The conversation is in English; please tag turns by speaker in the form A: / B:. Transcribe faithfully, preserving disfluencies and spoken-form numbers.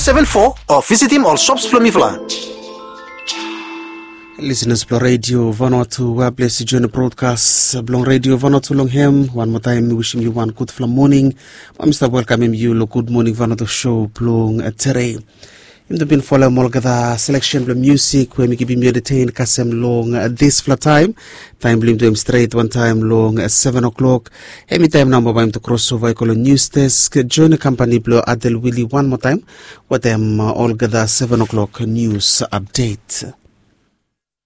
A: seven four or visit him all shops Flomifla.
B: Listeners, Blong Radio Vanuatu, well blessed to join the broadcast. Blong Radio Vanuatu long him. One more time, wishing you one good flam morning. I'm Mister welcoming you, lo good morning Vanuatu show, Blong Tere. In the bin follow Molgada selection of music, where we give him entertain Kasem long this flat time. Time blim to him straight one time long at seven o'clock. Any time number by him to crossover, I call a news desk. Join the company Blow Adel Willie one more time. What them all gather seven o'clock news update.